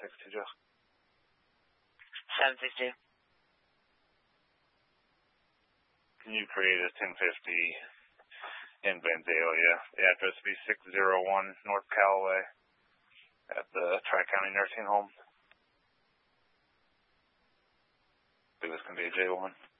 762, Joe. 762. Can you create a 1050 in Vandalia? The address would be 601 North Callaway at the Tri-County Nursing Home. I think this can be a J1.